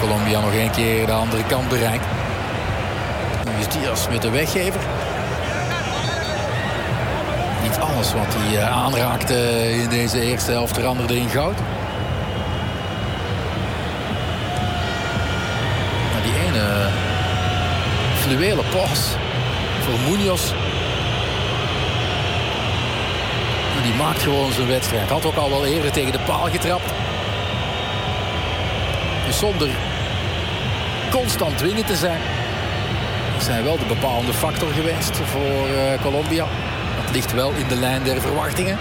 Colombia nog een keer de andere kant bereikt. Nu is Diaz met de weggever. Niet alles wat hij aanraakte in deze eerste helft veranderde in goud. Maar die ene fluwele pas voor Munoz. Die maakt gewoon zijn wedstrijd. Had ook al wel eerder tegen de paal getrapt. Dus zonder constant dwingend te zijn. Zijn wel de bepalende factor geweest voor Colombia. Dat ligt wel in de lijn der verwachtingen.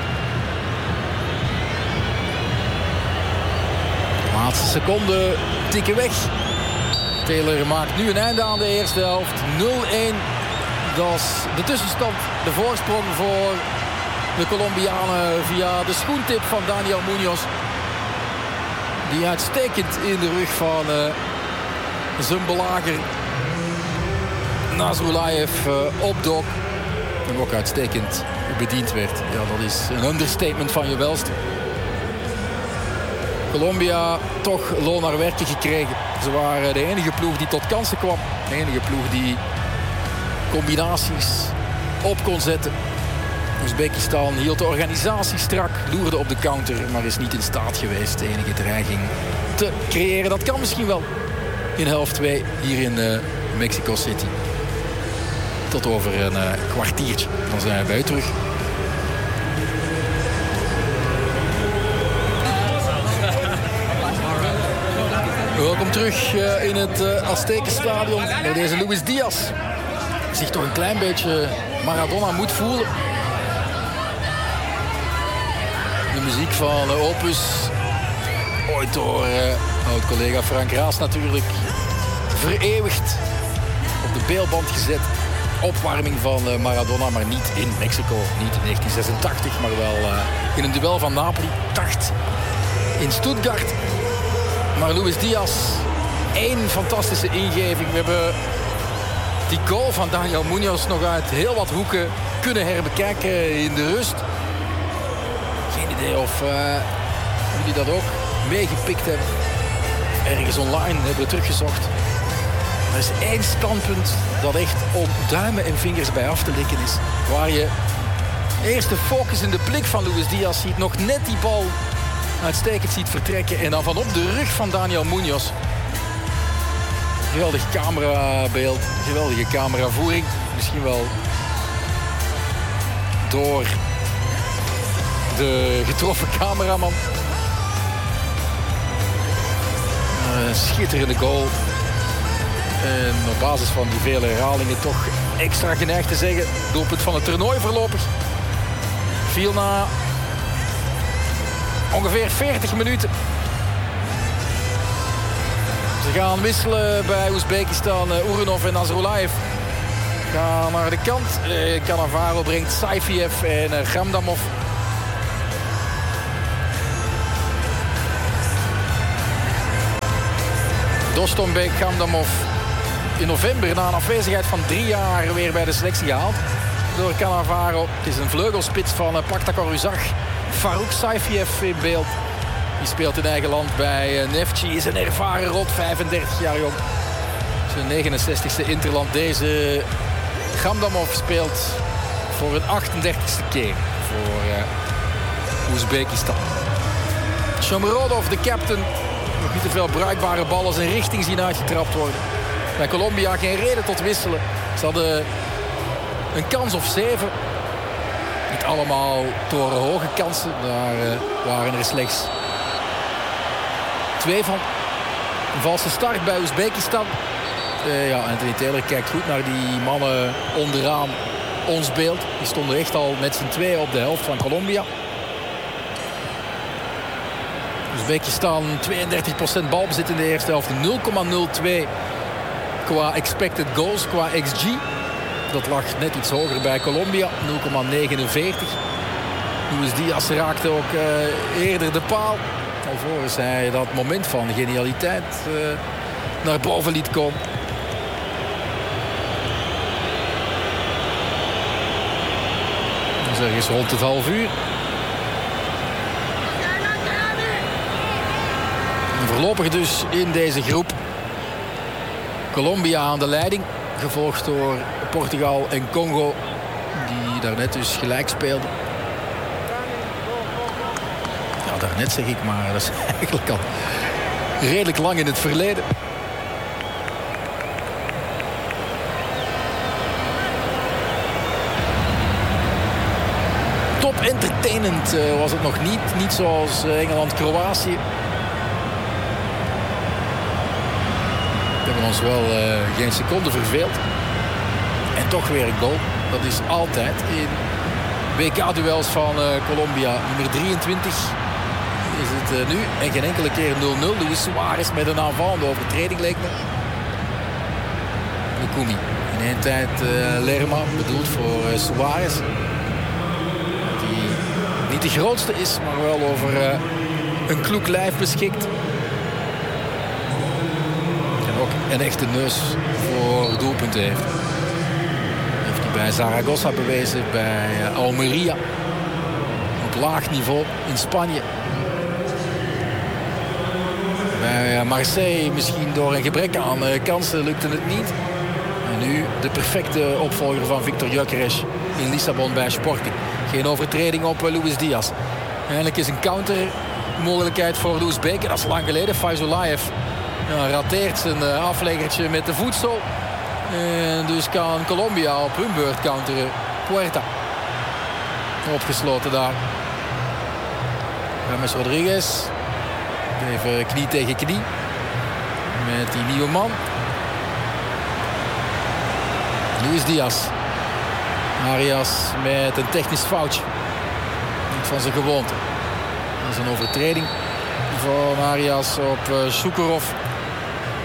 De laatste seconden tikken weg. Taylor maakt nu een einde aan de eerste helft. 0-1. Dat is de tussenstand. De voorsprong voor de Colombianen via de schoentip van Daniel Munoz. Die uitstekend in de rug van zijn belager Nasrullah opdook. En ook uitstekend bediend werd. Ja, dat is een understatement van je welste. Colombia toch loon naar werken gekregen. Ze waren de enige ploeg die tot kansen kwam. De enige ploeg die combinaties op kon zetten. Oezbekistan hield de organisatie strak, loerde op de counter, maar is niet in staat geweest de enige dreiging te creëren. Dat kan misschien wel in helft 2 hier in Mexico City. Tot over een kwartiertje. Dan zijn we bij u terug. Welkom terug in het Aztekenstadion. Bij deze Luis Diaz zich toch een klein beetje Maradona moet voelen. De muziek van Opus. Ooit door oud-collega Frank Raas natuurlijk vereeuwigd. Op de beelband gezet. Opwarming van Maradona, maar niet in Mexico. Niet in 1986, maar wel in een duel van Napoli. 8 in Stuttgart. Maar Luis Diaz, 1 fantastische ingeving. We hebben die goal van Daniel Munoz nog uit heel wat hoeken kunnen herbekijken in de rust. Geen idee of jullie dat ook meegepikt hebben. Ergens online hebben we teruggezocht. Er is 1 standpunt dat echt om duimen en vingers bij af te likken is. Waar je eerst de focus in de blik van Luis Diaz ziet. Nog net die bal uitstekend ziet vertrekken. En dan van op de rug van Daniel Munoz. Geweldig camerabeeld. Geweldige cameravoering. Misschien wel door de getroffen cameraman. Schitterende goal. En op basis van die vele herhalingen toch extra geneigd te zeggen. Doelpunt van het toernooi voorlopig. Viel na ongeveer 40 minuten. Ze gaan wisselen bij Oezbekistan. Uranov en Nasrullah gaan naar de kant. Cannavaro brengt Saifiev en Gramdamov. Dostonbek, Gramdamov in november na een afwezigheid van 3 jaar weer bij de selectie gehaald. Door Cannavaro. Het is een vleugelspits van Paktakor Uzag. Farouk Saifiev in beeld. Die speelt in eigen land bij Neftchi. Is een ervaren rot, 35 jaar jong. Zijn 69ste interland. Deze Gramdamov speelt voor een 38ste keer voor Oezbekistan. Shomurodov, de captain. Nog niet te veel bruikbare ballen zijn richting zien uitgetrapt worden. Bij Colombia geen reden tot wisselen. Ze hadden een kans of 7. Niet allemaal torenhoge kansen. Daar waren er slechts 2 van. Een valse start bij Oezbekistan. Anthony Taylor kijkt goed naar die mannen onderaan ons beeld. Die stonden echt al met z'n 2 op de helft van Colombia. Oezbekistan 32% balbezit in de eerste helft. 0,02 qua expected goals, qua XG. Dat lag net iets hoger bij Colombia. 0,49. Luis Diaz raakte ook eerder de paal. Alvorens hij dat moment van genialiteit naar boven liet komen. Dat is ergens rond het half uur. En voorlopig dus in deze groep Colombia aan de leiding. Gevolgd door Portugal en Congo. Die daarnet dus gelijk speelden. Ja, daarnet zeg ik, maar dat is eigenlijk al redelijk lang in het verleden. Top entertainend was het nog niet. Niet zoals Engeland-Kroatië. We hebben ons wel geen seconde verveeld. En toch weer een goal. Dat is altijd in WK-duels van Colombia. Nummer 23 is het nu. En geen enkele keer 0-0. Luis Suarez met een aanvallende overtreding leek me. Lukumi. In één tijd Lerma. Bedoeld voor Suarez. Die niet de grootste is. Maar wel over een kloek lijf beschikt. En ook een echte neus voor doelpunten heeft. Bij Zaragoza bewezen, bij Almeria. Op laag niveau in Spanje. Bij Marseille misschien door een gebrek aan kansen lukte het niet. En nu de perfecte opvolger van Victor Gyökeres in Lissabon bij Sporting. Geen overtreding op Luis Diaz. Eindelijk is een countermogelijkheid voor Luis Beke. Dat is lang geleden. Faizulayev rateert zijn afleggertje met de voetzool. En dus kan Colombia op hun beurt counteren. Puerta. Opgesloten daar. James Rodriguez. Even knie tegen knie. Met die nieuwe man. Luis Diaz. Arias met een technisch foutje. Niet van zijn gewoonte. Dat is een overtreding van Arias op Sukorov.